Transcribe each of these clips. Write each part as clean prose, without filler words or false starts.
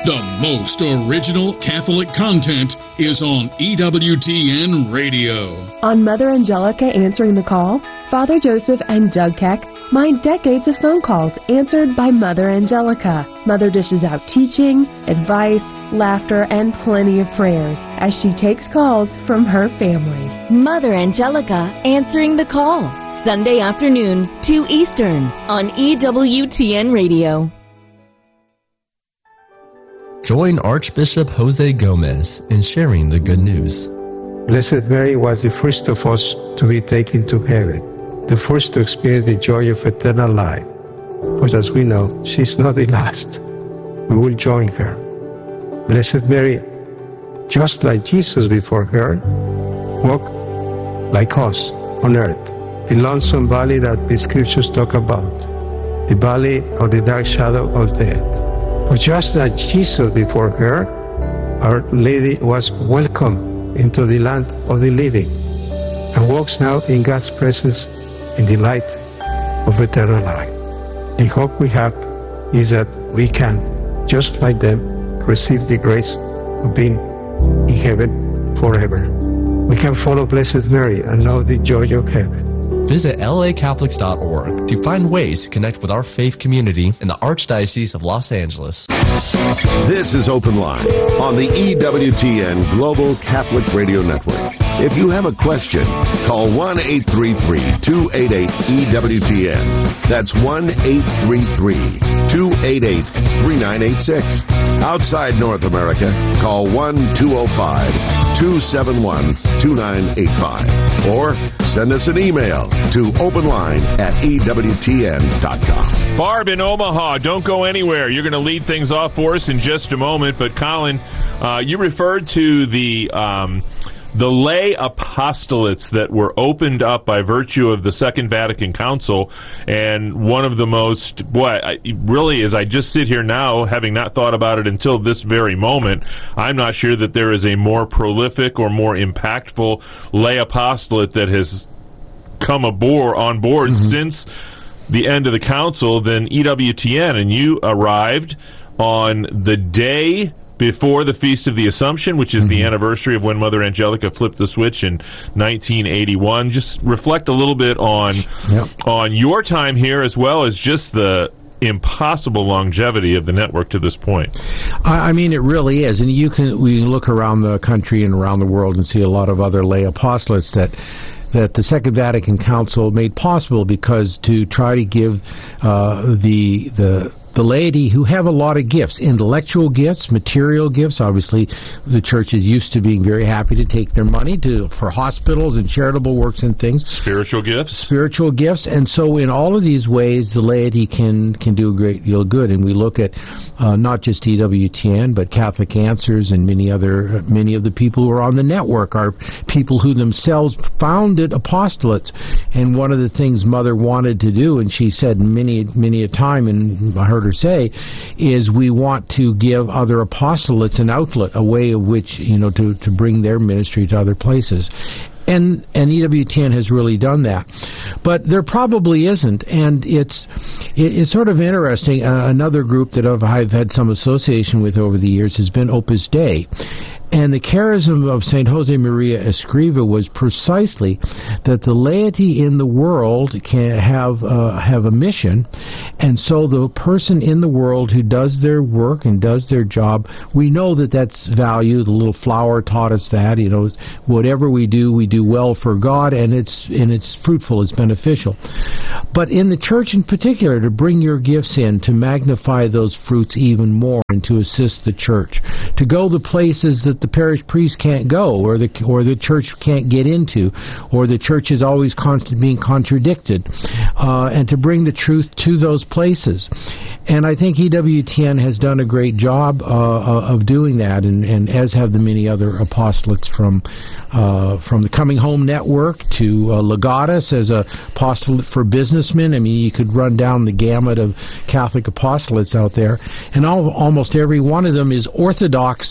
The most original Catholic content is on EWTN Radio. On Mother Angelica Answering the Call, Father Joseph and Doug Keck mine decades of phone calls answered by Mother Angelica. Mother dishes out teaching, advice, laughter, and plenty of prayers as she takes calls from her family. Mother Angelica Answering the Call, Sunday afternoon, 2 Eastern, on EWTN Radio. Join Archbishop Jose Gomez in sharing the good news. Blessed Mary was the first of us to be taken to heaven, the first to experience the joy of eternal life. But as we know, she's not the last. We will join her. Blessed Mary, just like Jesus before her, walk like us on earth, the lonesome valley that the scriptures talk about, the valley of the dark shadow of death. But just like Jesus before her, Our Lady was welcomed into the land of the living and walks now in God's presence in the light of eternal life. The hope we have is that we can, just like them, receive the grace of being in heaven forever. We can follow Blessed Mary and know the joy of heaven. Visit lacatholics.org to find ways to connect with our faith community in the Archdiocese of Los Angeles. This is Open Line on the EWTN Global Catholic Radio Network. If you have a question, call 1-833-288-EWTN. That's 1-833-288-3986. Outside North America, call 1-205-271-2985. Or send us an email to openline@EWTN.com. Barb in Omaha, don't go anywhere. You're going to lead things off for us in just a moment. But Colin, you referred to the lay apostolates that were opened up by virtue of the Second Vatican Council, and one of the most, really, as I just sit here now, having not thought about it until this very moment, I'm not sure that there is a more prolific or more impactful lay apostolate that has come on board since the end of the council than EWTN, and you arrived on the day before the Feast of the Assumption, which is the anniversary of when Mother Angelica flipped the switch in 1981. Just reflect a little bit on your time here, as well as just the impossible longevity of the network to this point. I mean, it really is. And we can look around the country and around the world and see a lot of other lay apostolates that the Second Vatican Council made possible, because to try to give the laity who have a lot of gifts, intellectual gifts, material gifts. Obviously, the church is used to being very happy to take their money for hospitals and charitable works and things. Spiritual gifts. And so in all of these ways, the laity can do a great deal of good. And we look at not just EWTN, but Catholic Answers, and many of the people who are on the network are people who themselves founded apostolates. And one of the things Mother wanted to do, and she said many a time, and I heard her say, is we want to give other apostolates an outlet, a way of which, to bring their ministry to other places. And EWTN has really done that. But there probably isn't, and it's sort of interesting. Another group that I've had some association with over the years has been Opus Dei. And the charism of St. Jose Maria Escriva was precisely that the laity in the world can have a mission, and so the person in the world who does their work and does their job, we know that that's value. The little flower taught us that, whatever we do well for God, and it's fruitful, it's beneficial. But in the church in particular, to bring your gifts in, to magnify those fruits even more, and to assist the church, to go the places that the parish priest can't go, or the church can't get into, or the church is always constantly being contradicted, and to bring the truth to those places. And I think EWTN has done a great job of doing that, and as have the many other apostolates from the Coming Home Network to Legatus as a apostolate for businessmen. I mean, you could run down the gamut of Catholic apostolates out there, and almost every one of them is orthodox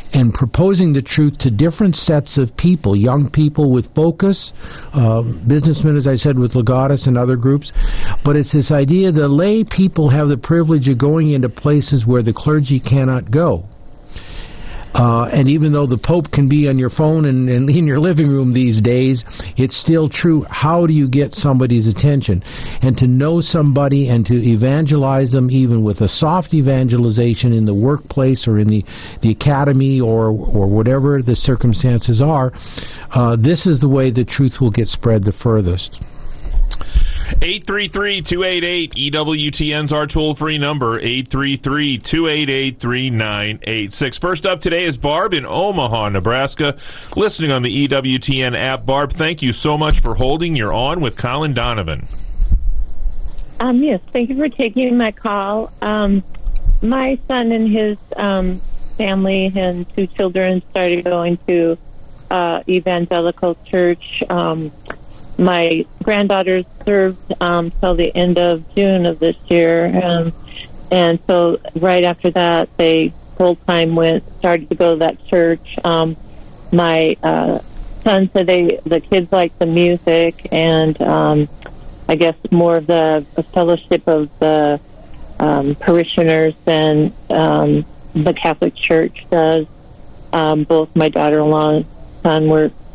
and proposing the truth to different sets of people, young people with Focus, businessmen, as I said, with Legatus and other groups. But it's this idea that lay people have the privilege of going into places where the clergy cannot go. And even though the Pope can be on your phone and in your living room these days, it's still true. How do you get somebody's attention? And to know somebody and to evangelize them, even with a soft evangelization in the workplace or in the academy or whatever the circumstances are, this is the way the truth will get spread the furthest. 833-288-EWTN's our toll-free number, 833-288-3986. First up today is Barb in Omaha, Nebraska, listening on the EWTN app. Barb, thank you so much for holding. You're on with Colin Donovan. Yes, thank you for taking my call. My son and his family and 2 children started going to evangelical church. My granddaughters served till the end of June of this year, and so right after that, they full-time started to go to that church. My son said the kids like the music, and I guess more of the fellowship of the parishioners than the Catholic Church does. Both my daughter-in-law and son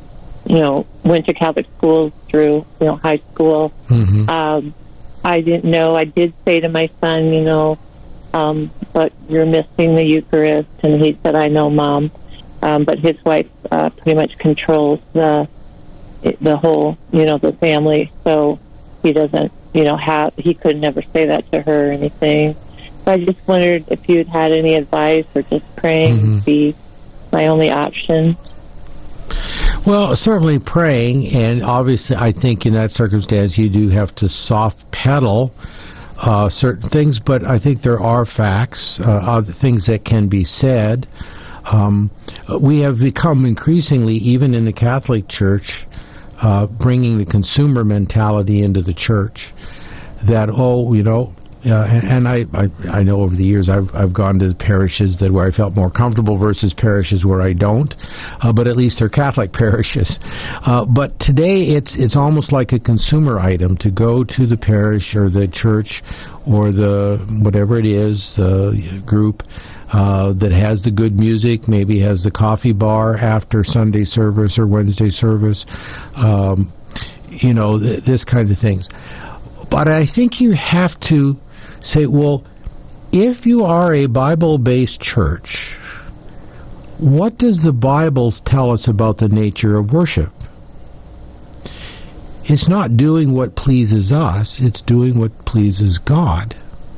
went to Catholic schools through, high school. Mm-hmm. I didn't know. I did say to my son, but you're missing the Eucharist. And he said, I know, Mom. But his wife pretty much controls the whole, the family. So he doesn't, he could never say that to her or anything. So I just wondered if you'd had any advice or just praying would be my only option. Well, certainly praying, and obviously I think in that circumstance you do have to soft pedal certain things, but I think there are facts, other things that can be said. We have become increasingly, even in the Catholic Church, bringing the consumer mentality into the church, that, and I know over the years I've gone to parishes where I felt more comfortable versus parishes where I don't, but at least they're Catholic parishes. But today it's almost like a consumer item to go to the parish or the church or the whatever it is, group that has the good music, maybe has the coffee bar after Sunday service or Wednesday service, this kind of things. But I think you have to say, well, if you are a Bible-based church, what does the Bible tell us about the nature of worship? It's not doing what pleases us, it's doing what pleases God.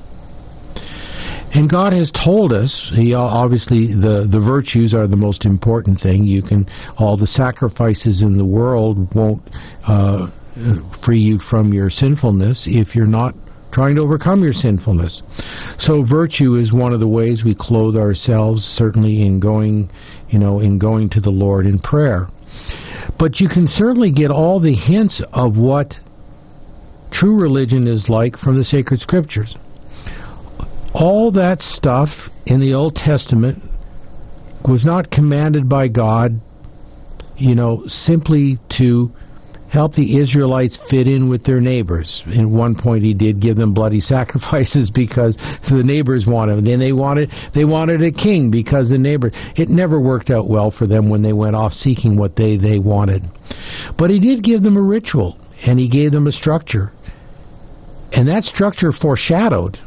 And God has told us, obviously the virtues are the most important thing. All the sacrifices in the world won't free you from your sinfulness if you're not trying to overcome your sinfulness. So virtue is one of the ways we clothe ourselves, certainly in going to the Lord in prayer. But you can certainly get all the hints of what true religion is like from the sacred scriptures. All that stuff in the Old Testament was not commanded by God, simply to help the Israelites fit in with their neighbors. At one point he did give them bloody sacrifices because the neighbors wanted them. Then they wanted a king because the neighbors. It never worked out well for them when they went off seeking what they wanted. But he did give them a ritual, and he gave them a structure. And that structure foreshadowed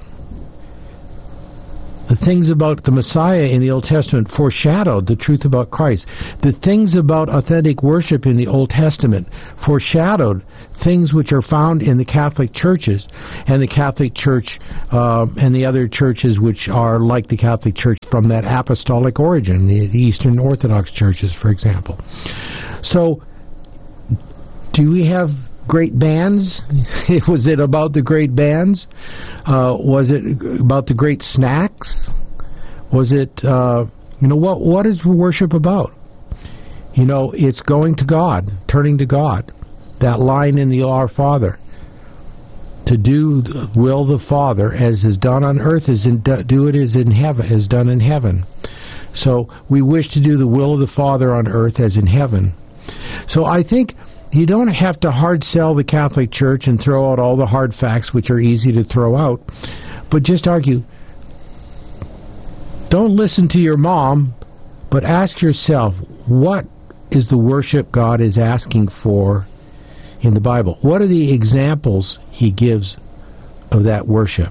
the things about the Messiah in the Old Testament, foreshadowed the truth about Christ. The things about authentic worship in the Old Testament foreshadowed things which are found in the Catholic churches, and the Catholic Church and the other churches which are like the Catholic Church from that apostolic origin, the Eastern Orthodox churches, for example. So, do we have great bands? Was it about the great bands? Was it about the great snacks? Was it, what is worship about? It's going to God, turning to God. That line in the Our Father. To do the will of the Father as is done on earth, do it as in heaven, as done in heaven. So we wish to do the will of the Father on earth as in heaven. So I think you don't have to hard sell the Catholic Church and throw out all the hard facts, which are easy to throw out, but just argue. Don't listen to your mom, but ask yourself, what is the worship God is asking for in the Bible? What are the examples he gives of that worship?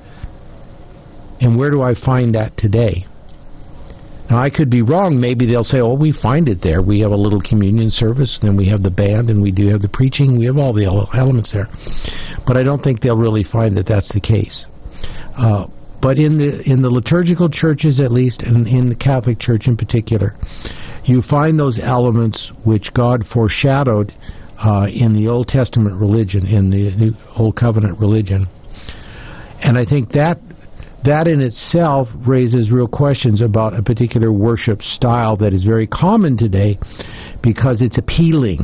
And where do I find that today? Now, I could be wrong. Maybe they'll say, oh, we find it there. We have a little communion service, then we have the band, and we do have the preaching. We have all the elements there. But I don't think they'll really find that that's the case. But in the liturgical churches, at least, and in the Catholic Church in particular, you find those elements which God foreshadowed in the Old Testament religion, in the Old Covenant religion. And I think that in itself raises real questions about a particular worship style that is very common today because it's appealing.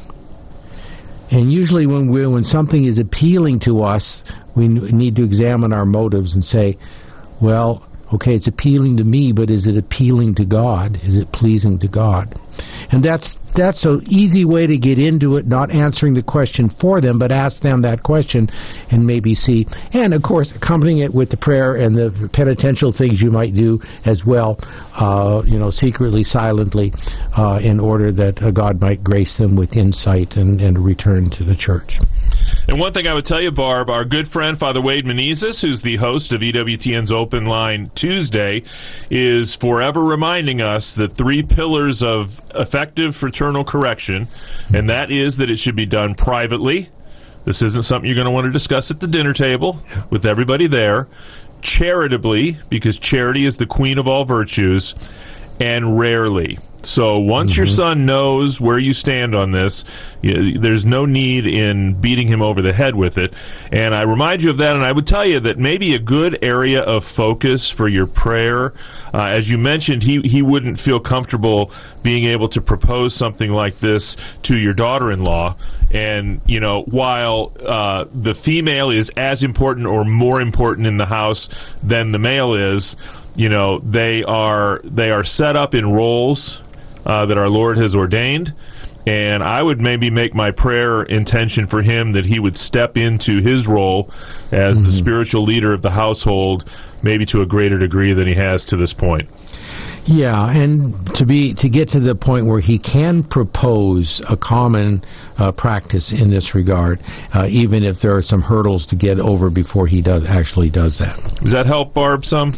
And usually when something is appealing to us, we need to examine our motives and say, well, okay, it's appealing to me, but is it appealing to God? Is it pleasing to God? And that's an easy way to get into it, not answering the question for them, but ask them that question and maybe see. And, of course, accompanying it with the prayer and the penitential things you might do as well, secretly, silently, in order that God might grace them with insight and return to the church. And one thing I would tell you, Barb, our good friend Father Wade Menezes, who's the host of EWTN's Open Line Tuesday, is forever reminding us that 3 pillars of effective fraternal correction, and that is that it should be done privately. This isn't something you're going to want to discuss at the dinner table with everybody there. Charitably, because charity is the queen of all virtues, and rarely. So once your son knows where you stand on this, there's no need in beating him over the head with it. And I remind you of that, and I would tell you that maybe a good area of focus for your prayer, as you mentioned, he wouldn't feel comfortable being able to propose something like this to your daughter-in-law. And, while the female is as important or more important in the house than the male is, they are set up in roles that our Lord has ordained, and I would maybe make my prayer intention for him that he would step into his role as the spiritual leader of the household, maybe to a greater degree than he has to this point. Yeah, and to get to the point where he can propose a common practice in this regard, even if there are some hurdles to get over before he actually does that. Does that help, Barb, some?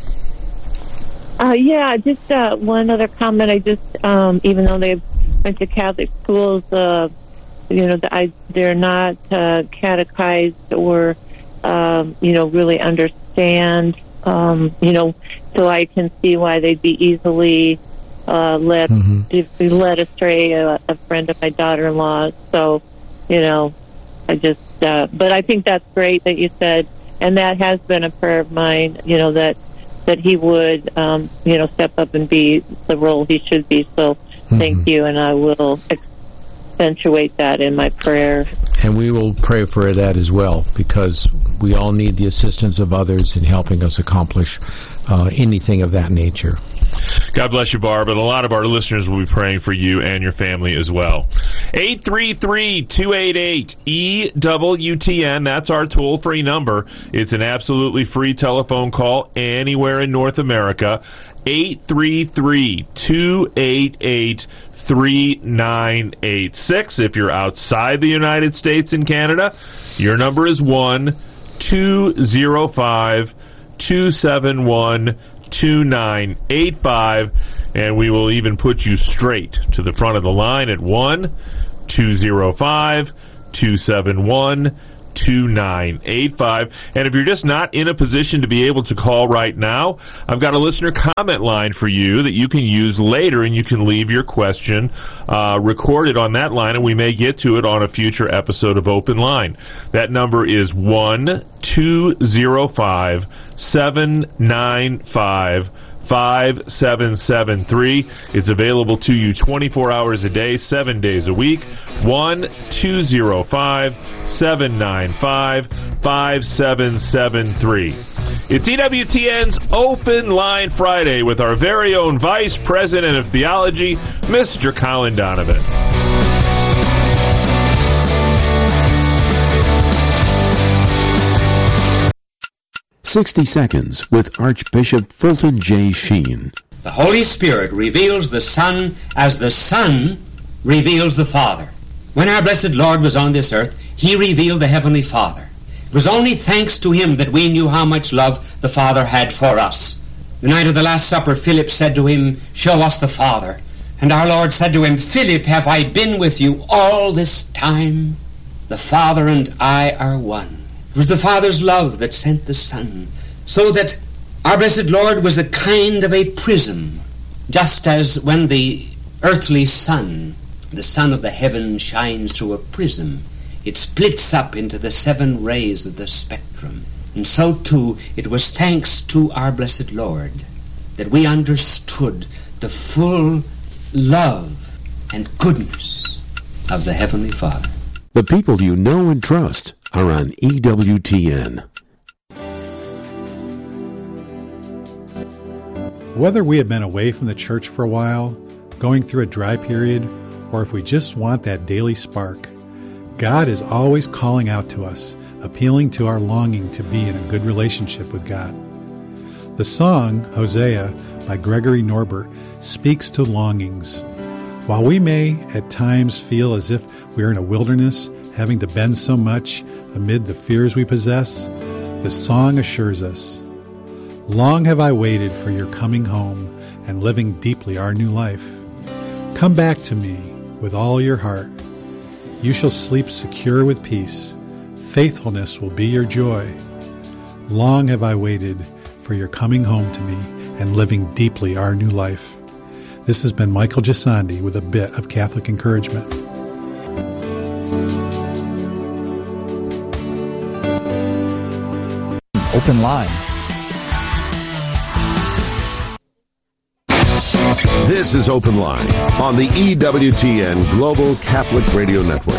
Just one other comment. I just, even though they went to Catholic schools, they're not catechized or, really understand, so I can see why they'd be easily led astray, a friend of my daughter-in-law. So, but I think that's great that you said, and that has been a prayer of mine, that he would, step up and be the role he should be. So thank you, and I will accentuate that in my prayer. And we will pray for that as well, because we all need the assistance of others in helping us accomplish anything of that nature. God bless you, Barb, and a lot of our listeners will be praying for you and your family as well. 833-288-EWTN, that's our toll-free number. It's an absolutely free telephone call anywhere in North America. 833-288-3986. If you're outside the United States and Canada, your number is 1-205-271-2985, and we will even put you straight to the front of the line at 1-205-271-2985. And if you're just not in a position to be able to call right now, I've got a listener comment line for you that you can use later, and you can leave your question recorded on that line, and we may get to it on a future episode of Open Line. That number is 1-205-795-5773. It's available to you 24 hours a day, 7 days a week. 1-205-795-5773. It's EWTN's Open Line Friday with our very own Vice President of Theology, Mr. Colin Donovan. 60 Seconds with Archbishop Fulton J. Sheen. The Holy Spirit reveals the Son as the Son reveals the Father. When our blessed Lord was on this earth, He revealed the Heavenly Father. It was only thanks to Him that we knew how much love the Father had for us. The night of the Last Supper, Philip said to Him, "Show us the Father." And our Lord said to him, "Philip, have I been with you all this time? The Father and I are one." It was the Father's love that sent the Son, so that our blessed Lord was a kind of a prism, just as when the earthly sun, the sun of the heaven, shines through a prism, it splits up into the 7 rays of the spectrum. And so too, it was thanks to our blessed Lord that we understood the full love and goodness of the Heavenly Father. The people you know and trust are on EWTN. Whether we have been away from the church for a while, going through a dry period, or if we just want that daily spark, God is always calling out to us, appealing to our longing to be in a good relationship with God. The song, Hosea, by Gregory Norbert, speaks to longings. While we may at times feel as if we are in a wilderness, having to bend so much amid the fears we possess, the song assures us, "Long have I waited for your coming home and living deeply our new life. Come back to me with all your heart. You shall sleep secure with peace. Faithfulness will be your joy. Long have I waited for your coming home to me and living deeply our new life." This has been Michael Gisandi with a bit of Catholic encouragement. Open Line. This is Open Line on the EWTN Global Catholic Radio Network.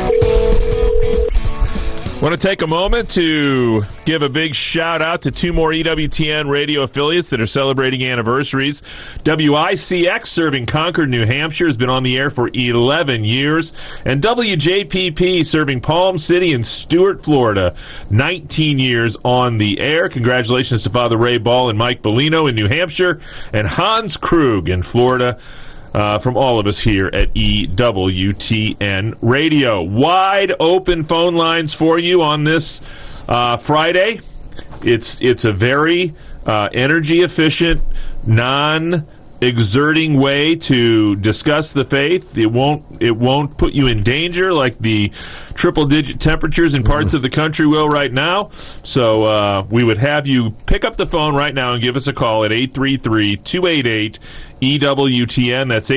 I want to take a moment to give a big shout out to 2 more EWTN radio affiliates that are celebrating anniversaries. WICX, serving Concord, New Hampshire, has been on the air for 11 years. And WJPP, serving Palm City and Stuart, Florida, 19 years on the air. Congratulations to Father Ray Ball and Mike Bellino in New Hampshire, and Hans Krug in Florida. From all of us here at EWTN Radio. Wide open phone lines for you on this Friday. It's a very energy efficient, non-exerting way to discuss the faith. It won't put you in danger like the triple-digit temperatures in parts of the country will right now. So we would have you pick up the phone right now and give us a call at 833-288-EWTN. That's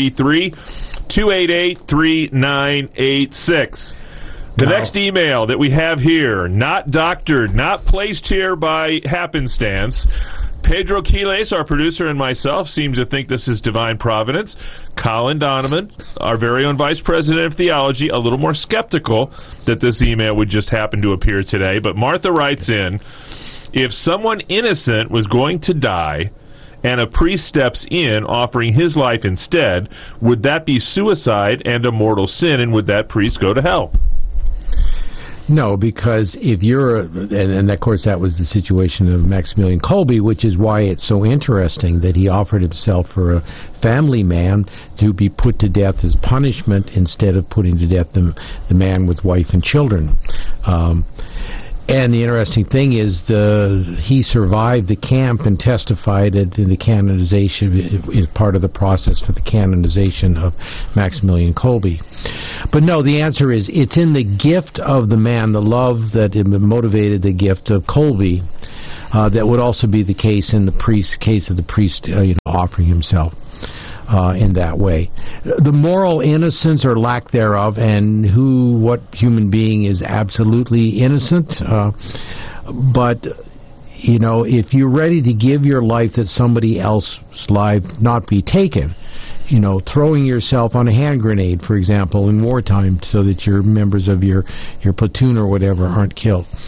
833-288-3986. The next email that we have here, not doctored, not placed here by happenstance. Pedro Quiles, our producer, and myself seem to think this is divine providence. Colin Donovan, our very own Vice President of Theology, a little more skeptical that this email would just happen to appear today. But Martha writes in, if someone innocent was going to die and a priest steps in offering his life instead, would that be suicide and a mortal sin, and would that priest go to hell? No, because if you're, and of course that was the situation of Maximilian Kolbe, which is why it's so interesting that he offered himself for a family man to be put to death as punishment instead of putting to death the man with wife and children. And the interesting thing is he survived the camp and testified in the canonization, is part of the process for the canonization of Maximilian Kolbe. But no, the answer is it's in the gift of the man, the love that motivated the gift of Kolbe, that would also be the case in the case of the priest offering himself. In that way. The moral innocence or lack thereof, and what human being is absolutely innocent, but if you're ready to give your life that somebody else's life not be taken, throwing yourself on a hand grenade, for example, in wartime so that your members of your platoon or whatever aren't killed.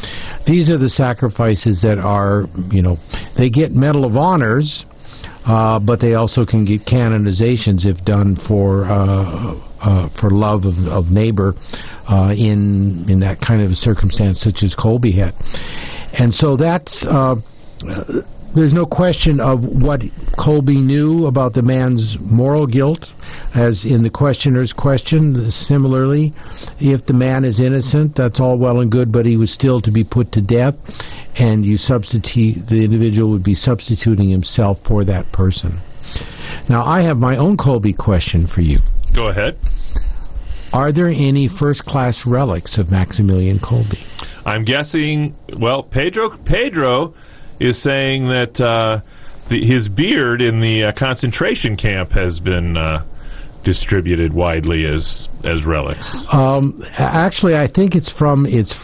these are the sacrifices that are, they get Medal of Honors, but they also can get canonizations if done for love of neighbor in that kind of a circumstance such as Kolbe had. And so that's there's no question of what Kolbe knew about the man's moral guilt, as in the questioner's question. Similarly, if the man is innocent, that's all well and good, but he was still to be put to death, and the individual would be substituting himself for that person. Now, I have my own Kolbe question for you. Go ahead. Are there any first-class relics of Maximilian Kolbe? I'm guessing, Pedro is saying that his beard in the concentration camp has been distributed widely as relics. Actually, I think it's from his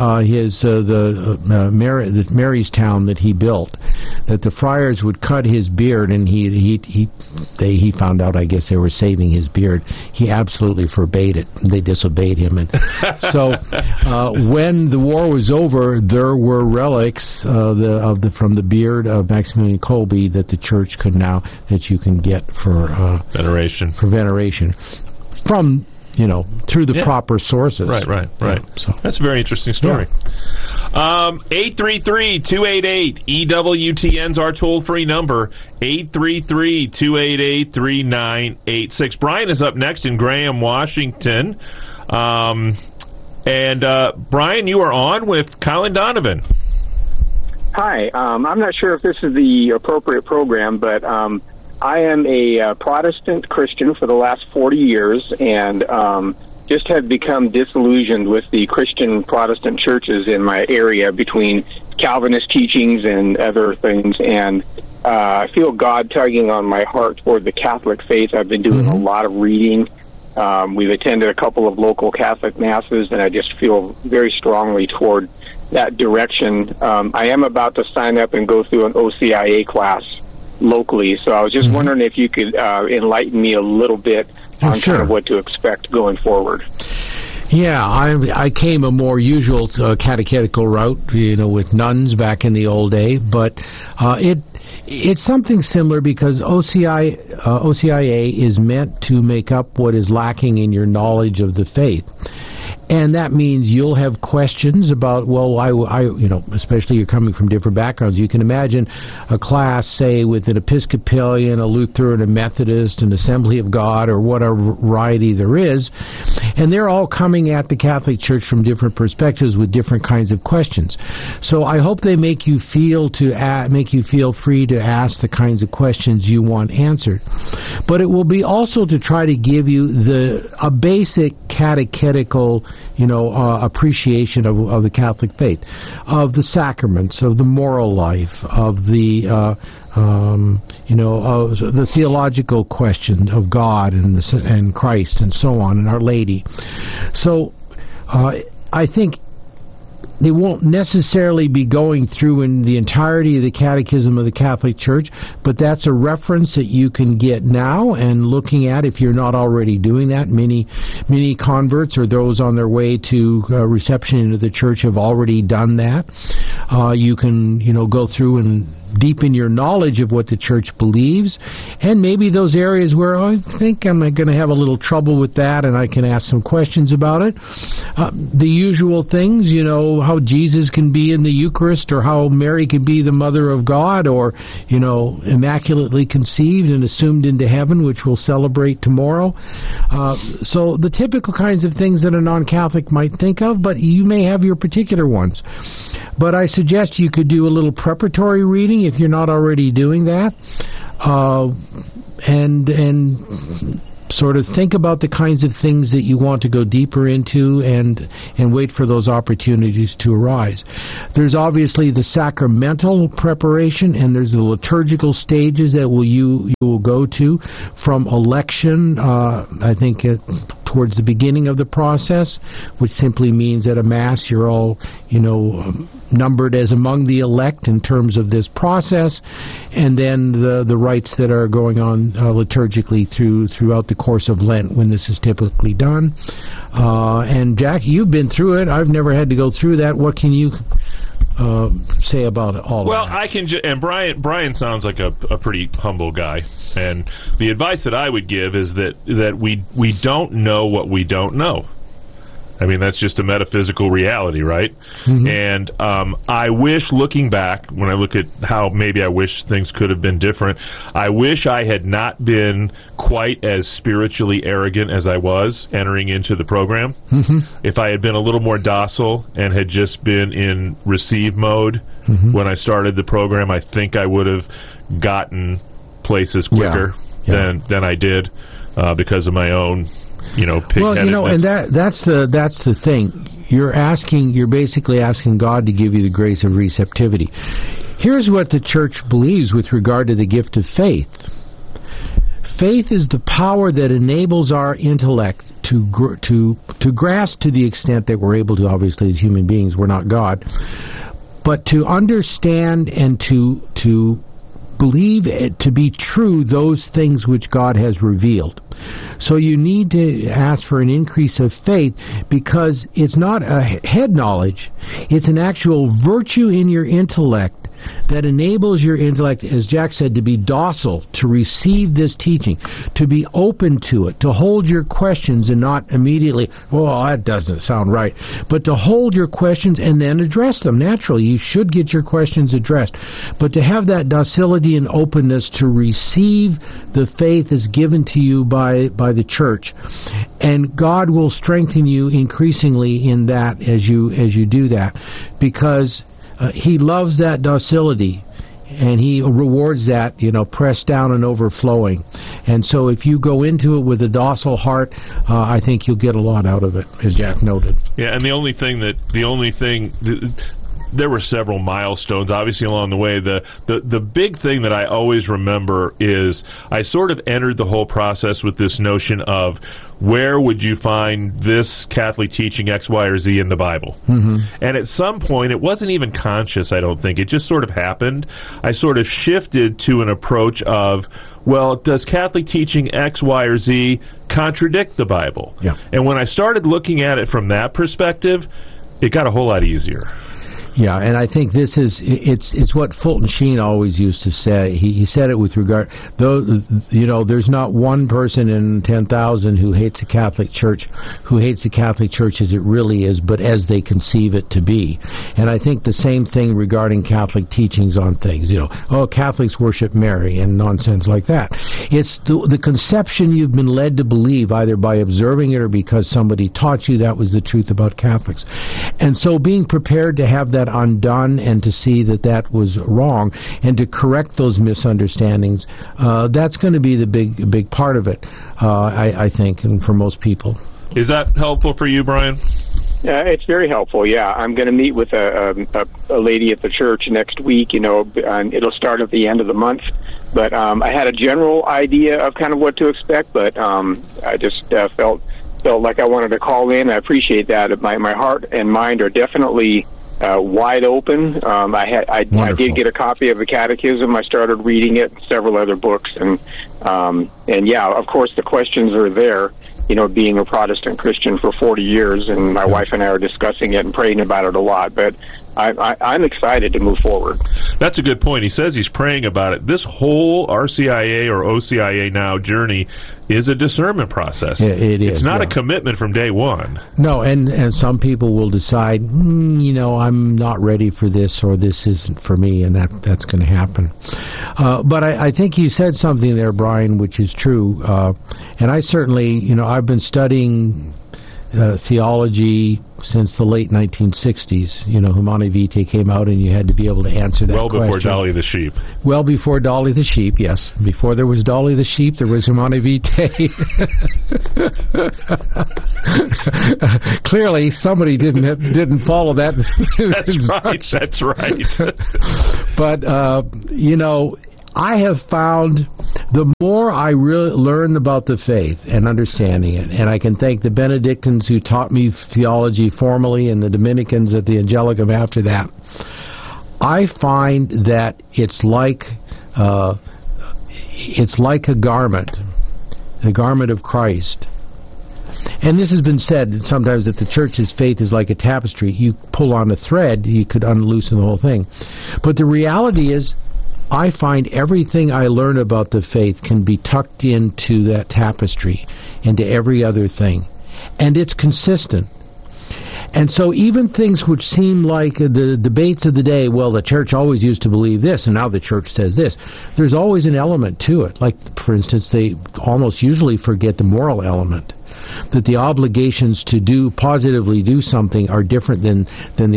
Marystown that he built. That the friars would cut his beard, and he found out, I guess, they were saving his beard. He absolutely forbade it. They disobeyed him, and so when the war was over, there were relics from the beard of Maximilian Kolbe that the church that you can get for veneration. From through the proper sources. Right. So that's a very interesting story. 833-288-EWTN's our toll-free number. 833-288-3986. Brian is up next in Graham, Washington. And Brian, you are on with Colin Donovan. Hi. I'm not sure if this is the appropriate program, but I am a Protestant Christian for the last 40 years, and just have become disillusioned with the Christian Protestant churches in my area between Calvinist teachings and other things, and I feel God tugging on my heart toward the Catholic faith. I've been doing a lot of reading. We've attended a couple of local Catholic masses, and I just feel very strongly toward that direction. I am about to sign up and go through an OCIA class locally, so I was just wondering if you could enlighten me a little bit on kind of what to expect going forward. Yeah, I came a more usual catechetical route, with nuns back in the old day, but it's something similar because OCIA is meant to make up what is lacking in your knowledge of the faith. And that means you'll have questions about, especially you're coming from different backgrounds. You can imagine a class, say, with an Episcopalian, a Lutheran, a Methodist, an Assembly of God, or whatever variety there is, and they're all coming at the Catholic Church from different perspectives with different kinds of questions. So I hope they make you feel free to ask the kinds of questions you want answered. But it will be also to try to give you a basic catechetical appreciation of the Catholic faith, of the sacraments, of the moral life, of the the theological question of God and Christ and so on, and Our Lady. So I think they won't necessarily be going through in the entirety of the Catechism of the Catholic Church, but that's a reference that you can get now and looking at if you're not already doing that. Many converts or those on their way to reception into the Church have already done that. You can, go through and deepen your knowledge of what the Church believes, and maybe those areas where I think I'm going to have a little trouble with that, and I can ask some questions about it. The usual things, how Jesus can be in the Eucharist, or how Mary can be the Mother of God, or, immaculately conceived and assumed into heaven, which we'll celebrate tomorrow. So the typical kinds of things that a non-Catholic might think of, but you may have your particular ones. But I suggest you could do a little preparatory reading if you're not already doing that, and sort of think about the kinds of things that you want to go deeper into and wait for those opportunities to arise. There's obviously the sacramental preparation, and there's the liturgical stages that you will go to from election, I think towards the beginning of the process, which simply means at a Mass you're all, numbered as among the elect in terms of this process, and then the rites that are going on liturgically throughout the course of Lent when this is typically done. And Jack, you've been through it. I've never had to go through that. What can you say about all well, that. I can and Brian sounds like a pretty humble guy, and the advice that I would give is that we don't know what we don't know. I mean, that's just a metaphysical reality, right? Mm-hmm. And I wish, looking back, when I look at how maybe I wish things could have been different, I wish I had not been quite as spiritually arrogant as I was entering into the program. Mm-hmm. If I had been a little more docile and had just been in receive mode when I started the program, I think I would have gotten places quicker than I did because of my own pig-headedness. Well, and that's the thing. You're basically asking God to give you the grace of receptivity. Here's what the church believes with regard to the gift of faith. Faith is the power that enables our intellect to grasp to the extent that we're able to. Obviously, as human beings, we're not God, but to understand and to believe it to be true those things which God has revealed. So you need to ask for an increase of faith, because it's not a head knowledge, it's an actual virtue in your intellect that enables your intellect, as Jack said, to be docile, to receive this teaching, to be open to it, to hold your questions and not immediately, well, that doesn't sound right, but to hold your questions and then address them. Naturally, you should get your questions addressed, but to have that docility and openness to receive the faith as given to you by the church, and God will strengthen you increasingly in that as you do that, because He loves that docility, and He rewards that, pressed down and overflowing. And so if you go into it with a docile heart, I think you'll get a lot out of it, as Jack noted. Yeah, and there were several milestones, obviously, along the way. The big thing that I always remember is I sort of entered the whole process with this notion of where would you find this Catholic teaching X, Y, or Z in the Bible? Mm-hmm. And at some point, it wasn't even conscious, I don't think. It just sort of happened. I sort of shifted to an approach of, well, does Catholic teaching X, Y, or Z contradict the Bible? Yeah. And when I started looking at it from that perspective, it got a whole lot easier. Yeah, and I think it's what Fulton Sheen always used to say. He said it with regard, though, there's not one person in 10,000 who hates the Catholic Church, as it really is, but as they conceive it to be. And I think the same thing regarding Catholic teachings on things. Catholics worship Mary and nonsense like that. It's the conception you've been led to believe, either by observing it or because somebody taught you that was the truth about Catholics. And so being prepared to have that undone and to see that was wrong and to correct those misunderstandings, that's going to be the big part of it, I think, and for most people. Is that helpful for you, Brian? It's very helpful, yeah. I'm going to meet with a lady at the church next week, and it'll start at the end of the month. But I had a general idea of kind of what to expect, but I just felt like I wanted to call in. I appreciate that. My heart and mind are definitely wide open. I did get a copy of the Catechism. I started reading it, several other books, and yeah, of course the questions are there. Being a Protestant Christian for 40 years, and my wife and I are discussing it and praying about it a lot. But I'm excited to move forward. That's a good point. He says he's praying about it. This whole RCIA or OCIA now journey is a discernment process. It is. It's not a commitment from day one. No, and some people will decide, I'm not ready for this, or this isn't for me, and that's going to happen. But I think you said something there, Brian, which is true. And I certainly, I've been studying theology since the late 1960s. Humanae Vitae came out, and you had to be able to answer that question. Well before Dolly the sheep. Well before Dolly the sheep, yes. Before there was Dolly the sheep, there was Humanae Vitae. Clearly, somebody didn't follow that. That's right. But, I have found the more I really learn about the faith and understanding it, and I can thank the Benedictines who taught me theology formally and the Dominicans at the Angelicum after that, I find that it's like a garment, the garment of Christ. And this has been said sometimes that the church's faith is like a tapestry. You pull on a thread, you could unloosen the whole thing. But the reality is, I find everything I learn about the faith can be tucked into that tapestry, into every other thing. And it's consistent. And so even things which seem like the debates of the day, well, the church always used to believe this, and now the church says this, there's always an element to it. Like, for instance, they almost usually forget the moral element, that the obligations to positively do something are different than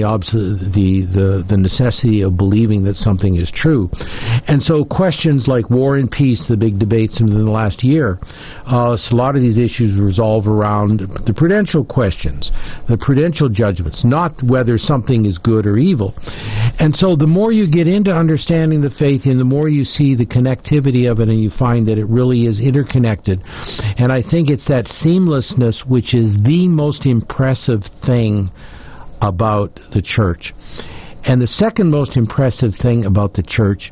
the necessity of believing that something is true. And so questions like war and peace, the big debates in the last year, so a lot of these issues resolve around the prudential questions, the prudential judgments, not whether something is good or evil. And so the more you get into understanding the faith and the more you see the connectivity of it, and you find that it really is interconnected. And I think it's that seamlessness which is the most impressive thing about the church. And the second most impressive thing about the church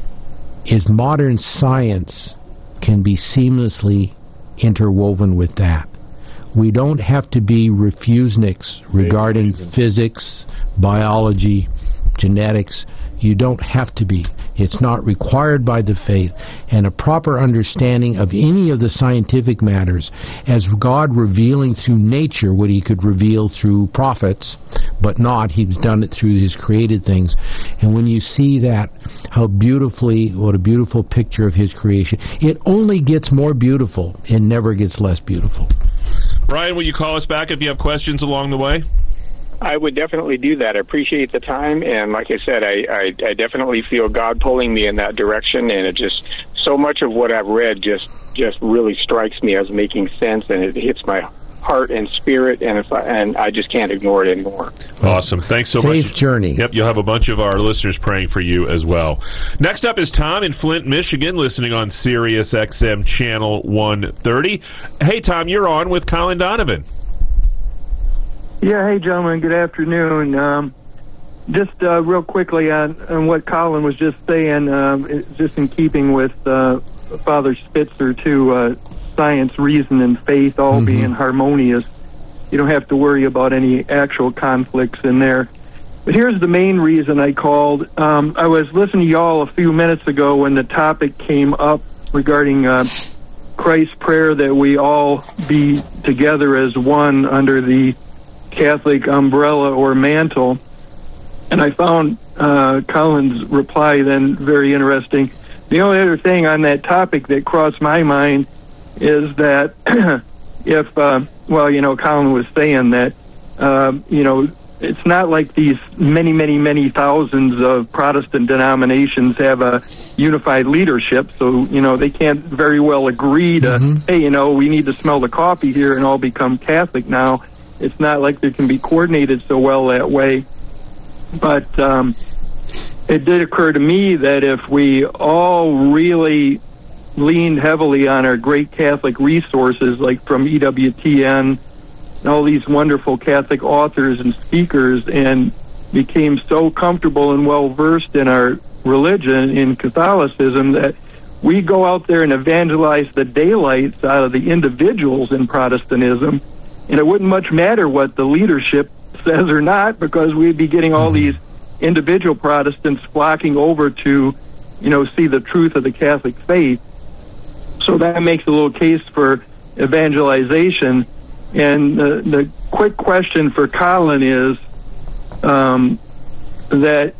is modern science can be seamlessly interwoven with that. We don't have to be refuseniks regarding physics, biology, genetics. You don't have to be. It's not required by the faith. And a proper understanding of any of the scientific matters as God revealing through nature what he could reveal through prophets, but not. He's done it through his created things. And when you see that, what a beautiful picture of his creation. It only gets more beautiful. It never gets less beautiful. Brian, will you call us back if you have questions along the way? I would definitely do that. I appreciate the time, and like I said, I definitely feel God pulling me in that direction, and it just, so much of what I've read just really strikes me as making sense, and it hits my heart and spirit, and I just can't ignore it anymore. Awesome. Thanks so much. Safe journey. Yep, you'll have a bunch of our listeners praying for you as well. Next up is Tom in Flint, Michigan, listening on Sirius XM Channel 130. Hey, Tom, you're on with Colin Donovan. Yeah, hey, gentlemen, good afternoon. Just real quickly on what Colin was just saying, just in keeping with Father Spitzer, too, science, reason, and faith all being harmonious. You don't have to worry about any actual conflicts in there. But here's the main reason I called. I was listening to y'all a few minutes ago when the topic came up regarding Christ's prayer that we all be together as one under the Catholic umbrella or mantle, and I found Colin's reply then very interesting. The only other thing on that topic that crossed my mind is that if, Colin was saying that, it's not like these many thousands of Protestant denominations have a unified leadership, so, they can't very well agree to, hey, we need to smell the coffee here and all become Catholic now. It's not like they can be coordinated so well that way. But it did occur to me that if we all really leaned heavily on our great Catholic resources, like from EWTN, and all these wonderful Catholic authors and speakers, and became so comfortable and well-versed in our religion, in Catholicism, that we go out there and evangelize the daylights out of the individuals in Protestantism, and it wouldn't much matter what the leadership says or not, because we'd be getting all these individual Protestants flocking over to, see the truth of the Catholic faith. So that makes a little case for evangelization. And the quick question for Colin is that,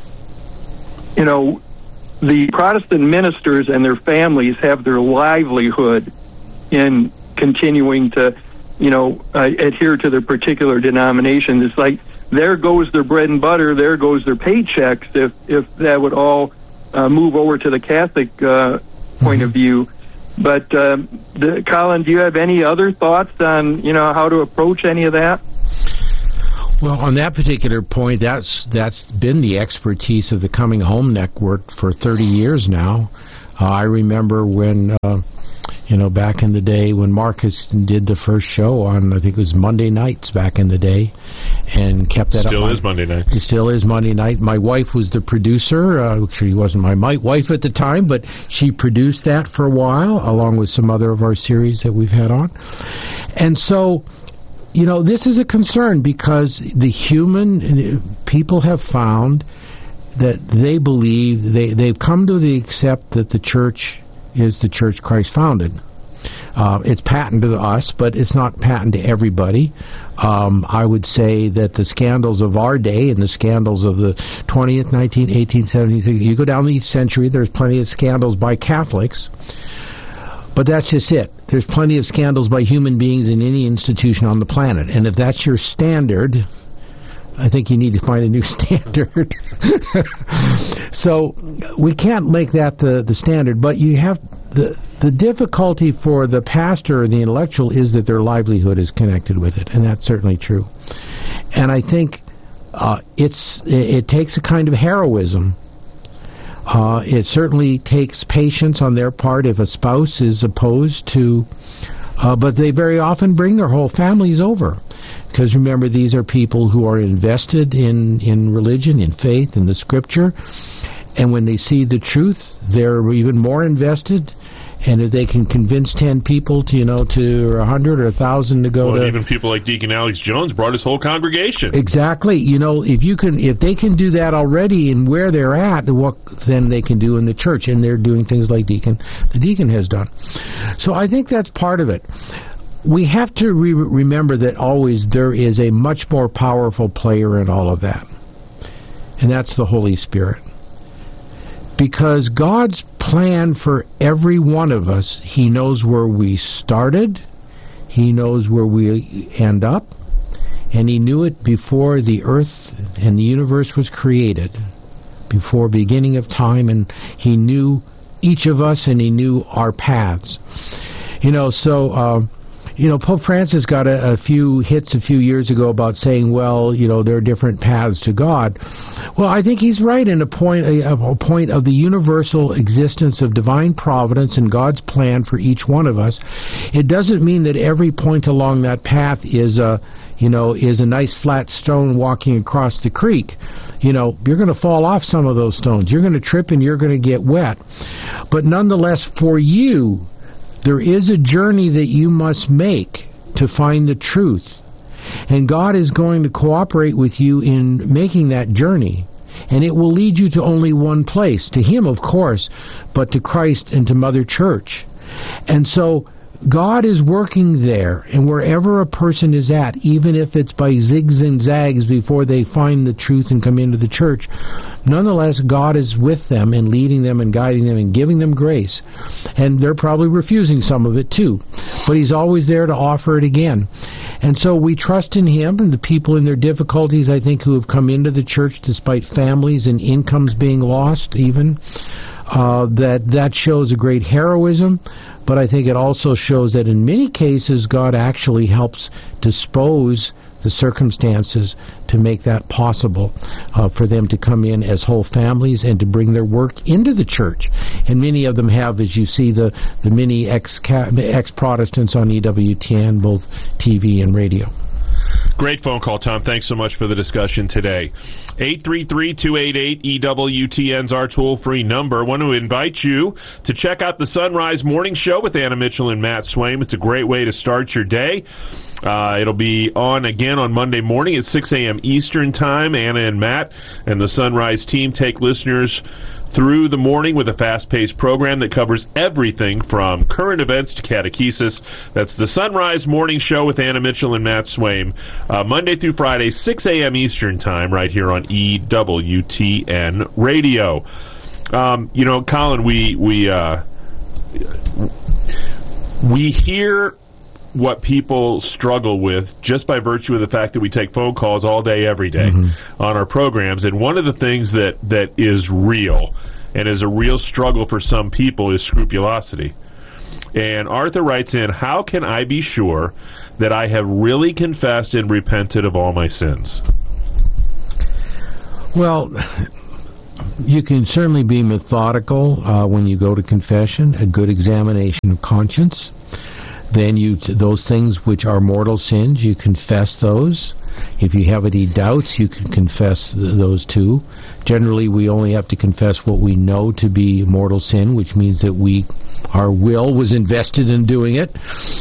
the Protestant ministers and their families have their livelihood in continuing to adhere to their particular denomination. It's like, there goes their bread and butter, there goes their paychecks, if that would all move over to the Catholic point of view. But, Colin, do you have any other thoughts on, how to approach any of that? Well, on that particular point, that's been the expertise of the Coming Home Network for 30 years now. I remember when Back in the day when Marcus did the first show on, I think it was Monday nights back in the day, and kept that up. Still is Monday nights. It still is Monday night. My wife was the producer. She wasn't my wife at the time, but she produced that for a while, along with some other of our series that we've had on. And so, this is a concern because people have found that they believe, they've come to accept that the church is the church Christ founded. It's patent to us, but it's not patent to everybody. I would say that the scandals of our day and the scandals of the 20th, 19th, 18th, 17th, you go down the century, there's plenty of scandals by Catholics. But that's just it. There's plenty of scandals by human beings in any institution on the planet. And if that's your standard, I think you need to find a new standard. So we can't make that the standard, but you have the difficulty for the pastor or the intellectual is that their livelihood is connected with it, and that's certainly true. And I think it takes a kind of heroism. It certainly takes patience on their part if a spouse is opposed to, but they very often bring their whole families over. Because remember, these are people who are invested in religion, in faith, in the Scripture. And when they see the truth, they're even more invested. And if they can convince 10 people to 100 or 1,000 to go to... even people like Deacon Alex Jones brought his whole congregation. Exactly. If they can do that already and where they're at, what then they can do in the church. And they're doing things like the deacon has done. So I think that's part of it. We have to remember that always there is a much more powerful player in all of that. And that's the Holy Spirit. Because God's plan for every one of us, He knows where we started, He knows where we end up, and He knew it before the earth and the universe was created, before beginning of time, and He knew each of us and He knew our paths. Pope Francis got a few hits a few years ago about saying, there are different paths to God. Well, I think he's right in a point of the universal existence of divine providence and God's plan for each one of us. It doesn't mean that every point along that path is a nice flat stone walking across the creek. You're going to fall off some of those stones. You're going to trip and you're going to get wet. But nonetheless, for you, there is a journey that you must make to find the truth. And God is going to cooperate with you in making that journey. And it will lead you to only one place, to Him, of course, but to Christ and to Mother Church. And so God is working there, and wherever a person is at, even if it's by zigs and zags before they find the truth and come into the church, nonetheless, God is with them and leading them and guiding them and giving them grace. And they're probably refusing some of it too, but He's always there to offer it again. And so we trust in Him, and the people in their difficulties, I think, who have come into the church despite families and incomes being lost even, that shows a great heroism. But I think it also shows that in many cases God actually helps dispose the circumstances to make that possible for them to come in as whole families and to bring their work into the church. And many of them have, as you see, the many ex-Protestants on EWTN, both TV and radio. Great phone call, Tom. Thanks so much for the discussion today. 833-288-EWTN's our toll-free number. I want to invite you to check out the Sunrise Morning Show with Anna Mitchell and Matt Swaim. It's a great way to start your day. It'll be on again on Monday morning at 6 a.m. Eastern Time. Anna and Matt and the Sunrise team take listeners through the morning with a fast-paced program that covers everything from current events to catechesis. That's the Sunrise Morning Show with Anna Mitchell and Matt Swaim, Monday through Friday, 6 a.m. Eastern Time, right here on EWTN Radio. Colin, we hear what people struggle with just by virtue of the fact that we take phone calls all day, every day on our programs. And one of the things that is real and is a real struggle for some people is scrupulosity. And Arthur writes in, how can I be sure that I have really confessed and repented of all my sins? Well, You can certainly be methodical when you go to confession, a good examination of conscience. Then those things which are mortal sins, you confess those. If you have any doubts, you can confess those too. Generally, we only have to confess what we know to be mortal sin, which means that our will was invested in doing it.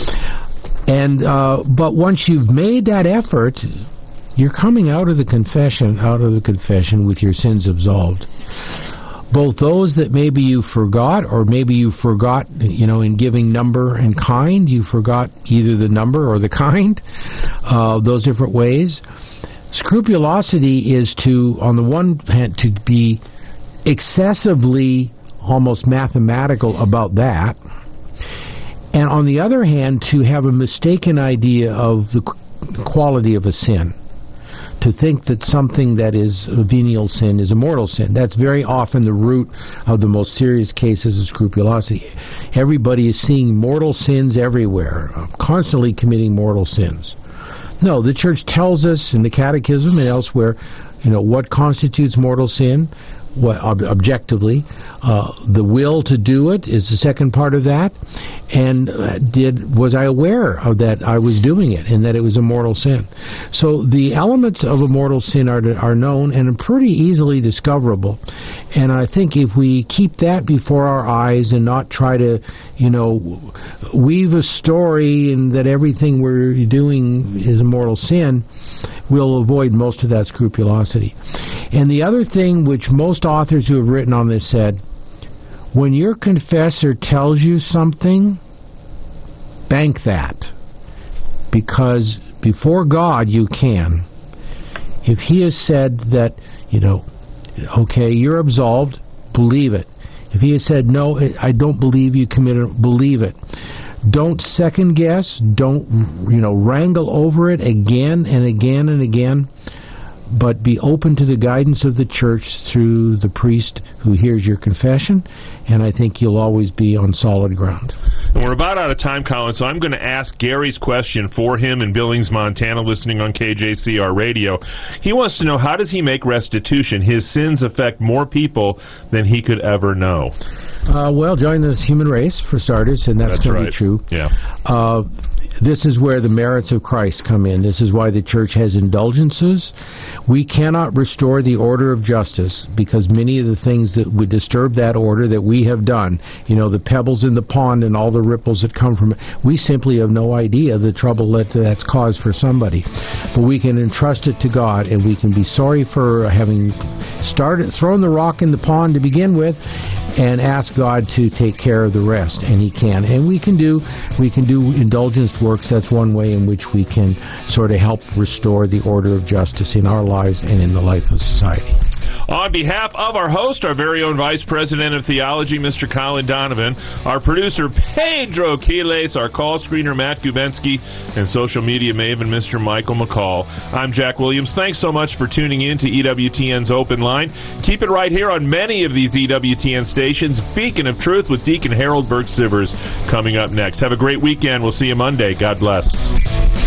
And but once you've made that effort, you're coming out of the confession with your sins absolved. Both those that maybe you forgot, or maybe you forgot, in giving number and kind, you forgot either the number or the kind, those different ways. Scrupulosity is to, on the one hand, to be excessively almost mathematical about that, and on the other hand, to have a mistaken idea of the quality of a sin. To think that something that is a venial sin is a mortal sin. That's very often the root of the most serious cases of scrupulosity. Everybody is seeing mortal sins everywhere, constantly committing mortal sins. No, the Church tells us in the Catechism and elsewhere, what constitutes mortal sin, objectively. The will to do it is the second part of that. And was I aware of that I was doing it and that it was a mortal sin? So the elements of a mortal sin are known and pretty easily discoverable. And I think if we keep that before our eyes and not try to, weave a story and that everything we're doing is a mortal sin, we'll avoid most of that scrupulosity. And the other thing which most authors who have written on this said, when your confessor tells you something, bank that. Because before God you can. If he has said that, okay, you're absolved, believe it. If he has said, no, I don't believe you committed, believe it. Don't second guess. Don't, wrangle over it again and again and again. But be open to the guidance of the Church through the priest who hears your confession, and I think you'll always be on solid ground. And we're about out of time, Colin, so I'm going to ask Gary's question for him in Billings, Montana, listening on KJCR Radio. He wants to know, how does he make restitution? His sins affect more people than he could ever know. Well, join the human race, for starters, and that's going to be true. Yeah. This is where the merits of Christ come in. This is why the Church has indulgences. We cannot restore the order of justice because many of the things that would disturb that order that we have done, the pebbles in the pond and all the ripples that come from it, we simply have no idea the trouble that's caused for somebody. But we can entrust it to God, and we can be sorry for having thrown the rock in the pond to begin with, and ask God to take care of the rest, and he can. And we can do indulgence works. That's one way in which we can sort of help restore the order of justice in our lives and in the life of society. On behalf of our host, our very own Vice President of Theology, Mr. Colin Donovan, our producer, Pedro Quiles, our call screener, Matt Gubensky, and social media maven, Mr. Michael McCall, I'm Jack Williams. Thanks so much for tuning in to EWTN's Open Line. Keep it right here on many of these EWTN stations. Beacon of Truth with Deacon Harold Burke-Sivers coming up next. Have a great weekend. We'll see you Monday. God bless.